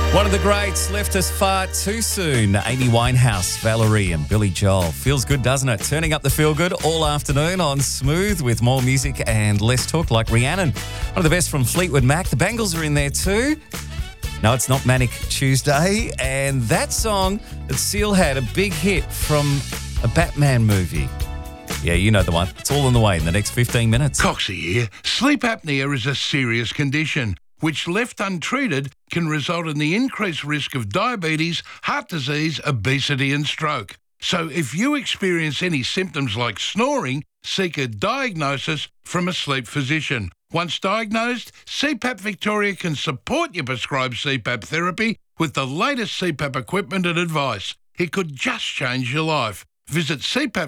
One of the greats left us far too soon. Amy Winehouse, Valerie and Billy Joel. Feels good, doesn't it? Turning up the feel good all afternoon on Smooth with more music and less talk like Rhiannon. One of the best from Fleetwood Mac. The Bangles are in there too. No, it's not Manic Tuesday. And that song that Seal had, a big hit from a Batman movie. Yeah, you know the one. It's all on the way in the next 15 minutes. Coxie here. Sleep apnea is a serious condition which, left untreated, can result in the increased risk of diabetes, heart disease, obesity and stroke. So if you experience any symptoms like snoring, seek a diagnosis from a sleep physician. Once diagnosed, CPAP Victoria can support your prescribed CPAP therapy with the latest CPAP equipment and advice. It could just change your life. Visit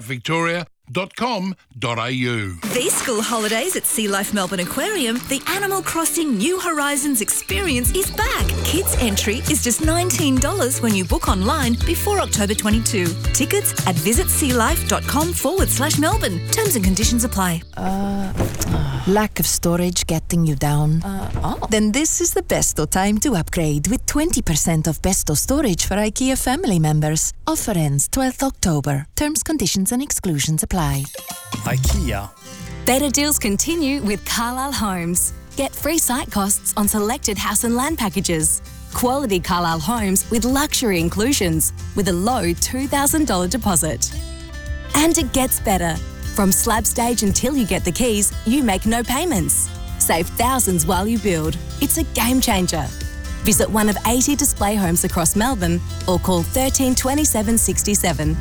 cpapvictoria.com.au. These school holidays at Sea Life Melbourne Aquarium, the Animal Crossing New Horizons experience is back. Kids entry is just $19 when you book online before October 22. Tickets at visitsealife.com/Melbourne. Terms and conditions apply. Lack of storage getting you down? Then this is the Besto time to upgrade with 20% off Besto storage for IKEA family members. Offer ends 12th October. Terms, conditions and exclusions apply. IKEA. Better deals continue with Carlisle Homes. Get free site costs on selected house and land packages. Quality Carlisle Homes with luxury inclusions with a low $2,000 deposit. And it gets better. From slab stage until you get the keys, you make no payments. Save thousands while you build. It's a game changer. Visit one of 80 display homes across Melbourne or call 13 27 67.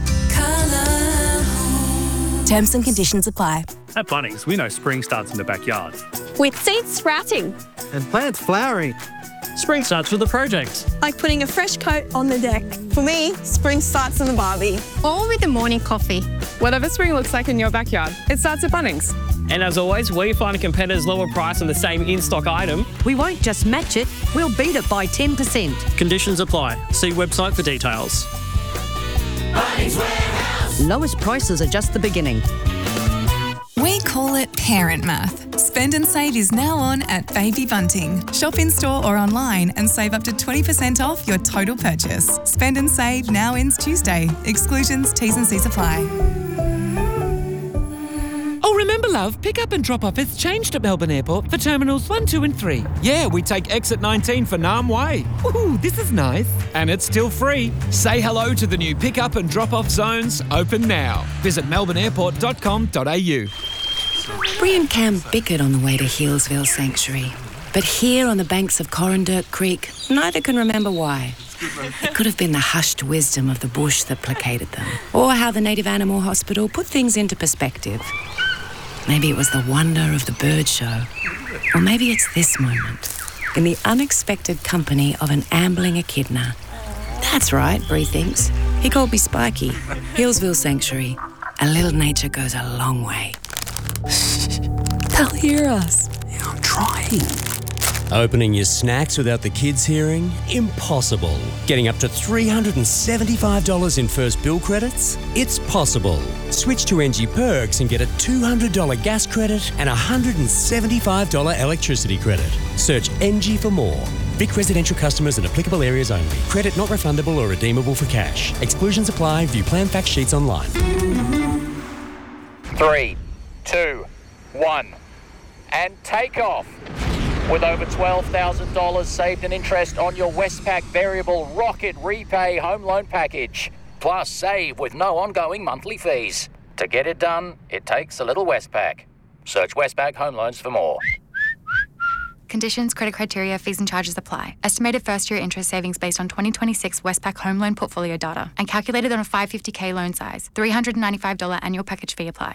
Terms and conditions apply. At Bunnings, we know spring starts in the backyard. With seeds sprouting. And plants flowering. Spring starts with a project. Like putting a fresh coat on the deck. For me, spring starts in the barbie. Or with a morning coffee. Whatever spring looks like in your backyard, it starts at Bunnings. And as always, we find a competitor's lower price on the same in-stock item. We won't just match it, we'll beat it by 10%. Conditions apply. See website for details. Bunnings Warehouse. Lowest prices are just the beginning. We call it parent math. Spend and Save is now on at Baby Bunting. Shop in store or online and save up to 20% off your total purchase. Spend and Save now ends Tuesday. Exclusions, T's and C's apply. Oh, remember, love, pick up and drop off has changed at Melbourne Airport for Terminals 1, 2 and 3. Yeah, we take exit 19 for Nam Way. Ooh, this is nice. And it's still free. Say hello to the new pick up and drop off zones, open now. Visit melbourneairport.com.au. Bree and Cam bickered on the way to Healesville Sanctuary. But here on the banks of Corrandirt Creek, neither can remember why. It could have been the hushed wisdom of the bush that placated them, or how the Native Animal Hospital put things into perspective. Maybe it was the wonder of the bird show, or maybe it's this moment, in the unexpected company of an ambling echidna. That's right, Bree thinks. He called me Spiky. Healesville Sanctuary. A little nature goes a long way. They'll hear us. Yeah, I'm trying. Opening your snacks without the kids hearing? Impossible. Getting up to $375 in first bill credits? It's possible. Switch to NG Perks and get a $200 gas credit and a $175 electricity credit. Search NG for more. Vic residential customers in applicable areas only. Credit not refundable or redeemable for cash. Exclusions apply. View plan fact sheets online. 3, 2, 1, and take off. With over $12,000 saved in interest on your Westpac Variable Rocket Repay Home Loan Package. Plus save with no ongoing monthly fees. To get it done, it takes a little Westpac. Search Westpac Home Loans for more. Conditions, credit criteria, fees and charges apply. Estimated first-year interest savings based on 2026 Westpac home loan portfolio data and calculated on a $550K loan size. $395 annual package fee apply.